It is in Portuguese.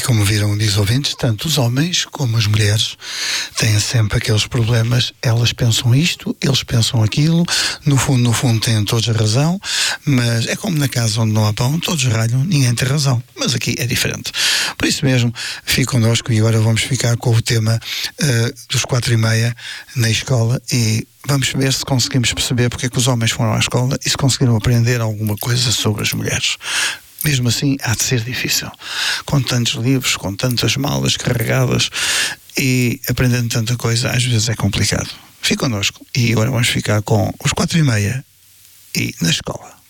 como viram, diz ouvintes, tanto os homens como as mulheres têm sempre aqueles problemas. Elas pensam isto, eles pensam aquilo, no fundo têm todos a razão, mas é como na casa onde não há pão, todos ralham, ninguém tem razão. Mas aqui é diferente. Por isso mesmo, fique connosco e agora vamos ficar com o tema dos 4:30 na escola e vamos ver se conseguimos perceber porque é que os homens foram à escola e se conseguiram aprender alguma coisa sobre as mulheres. Mesmo assim, há de ser difícil. Com tantos livros, com tantas malas carregadas e aprendendo tanta coisa, às vezes é complicado. Fique connosco e agora vamos ficar com os 4:30 e na escola.